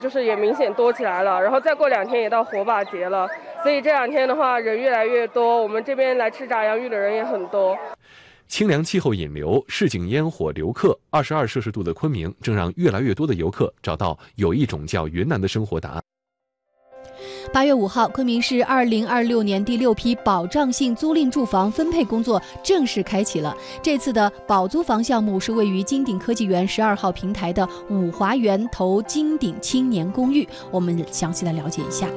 就是也明显多起来了，然后再过2天也到火把节了，所以这2天的话人越来越多，我们这边来吃炸洋芋的人也很多。 清凉气候引流，市井烟火留客，22摄氏度的昆明正让越来越多的游客找到有一种叫云南的生活答案。 8月5号，昆明市2026年第6批保障性租赁住房分配工作正式开启了。这次的保租房项目是位于金鼎科技园12号平台的五华源头金鼎青年公寓。我们详细的了解一下。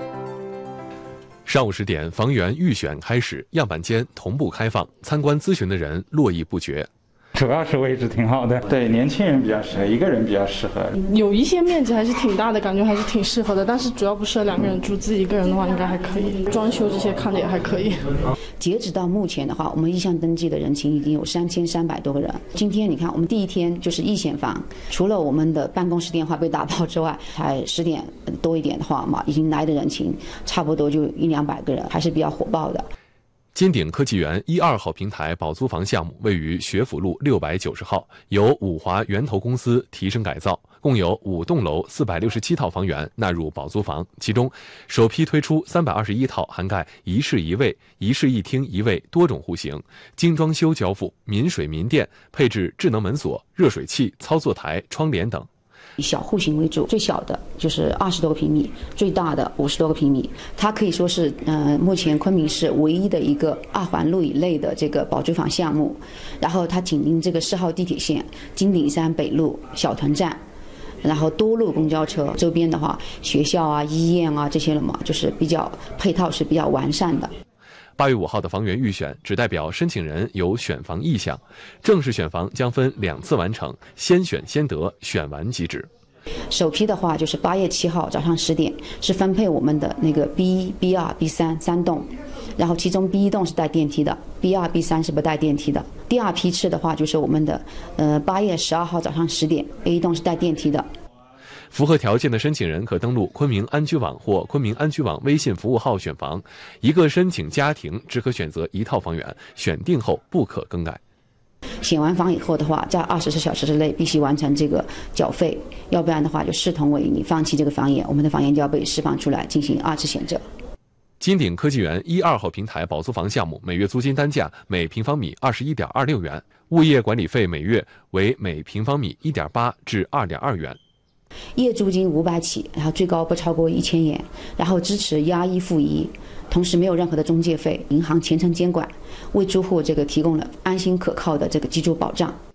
上午10点，房源预选开始，样板间同步开放，参观咨询的人络绎不绝。 主要是位置挺好的，对年轻人比较适合，一个人比较适合。 有一些面积还是挺大的，感觉还是挺适合的，但是主要不适合2个人住，自己一个人的话应该还可以。装修这些看着也还可以。 截止到目前的话，我们意向登记的人群已经有3300多个人。今天你看，我们第一天就是1险房，除了我们的办公室电话被打爆之外，才10点多一点的话嘛，已经来的人群差不多就100-200个人，还是比较火爆的。 金鼎科技园1、2号平台保租房项目位于学府路690号，由五华源头公司提升改造，共有5栋楼467套房源纳入保租房，其中首批推出321套涵盖1室1卫、1室1厅1卫多种户型，精装修交付，民水民电，配置智能门锁、热水器、操作台、窗帘等。 以小户型为主，最小的就是20多个平米，最大的50多个平米。它可以说是目前昆明市唯一的一个2环路以内的这个保租房项目。然后它紧邻这个4号地铁线、金鼎山北路、小屯站，然后多路公交车，周边的话学校啊、医院啊这些了嘛，就是比较配套是比较完善的。 8月5号的房源预选只代表申请人有选房意向，正式选房将分2次完成，先选先得，选完即止。 首批的话就是8月7号早上10点，是分配我们的那个 B1、B2、B3 3栋，然后其中 B1 栋是带电梯的， B2、B3 是不带电梯的。第2批次的话就是我们的8月12号早上10点 ，A 栋是带电梯的。 符合条件的申请人可登录昆明安居网或昆明安居网微信服务号选房，一个申请家庭只可选择1套房源，选定后不可更改。 选完房以后的话，在24小时之内必须完成这个缴费，要不然的话就视同为你放弃这个房源，我们的房源就要被释放出来进行2次选择。 金鼎科技园1、2号平台保租房项目每月租金单价每平方米21.26元，物业管理费每月为每平方米1.8至2.2元。 业租金500起，然后最高不超过1000元，然后支持押一付一，同时没有任何的中介费，银行全程监管，为住户这个提供了安心可靠的这个居住保障。